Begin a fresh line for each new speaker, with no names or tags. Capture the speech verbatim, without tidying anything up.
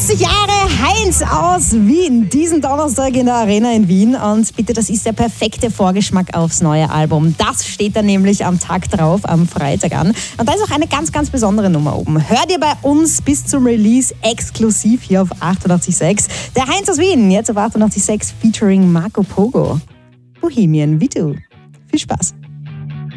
fünfzig Jahre Heinz aus Wien, diesen Donnerstag in der Arena in Wien. Und bitte, das ist der perfekte Vorgeschmack aufs neue Album. Das steht dann nämlich am Tag drauf, am Freitag an. Und da ist auch eine ganz, ganz besondere Nummer oben. Hört ihr bei uns bis zum Release exklusiv hier auf achtundachtzig Komma sechs. Der Heinz aus Wien, jetzt auf achtundachtzig Komma sechs featuring Marco Pogo. Bohemian wie du. Viel Spaß.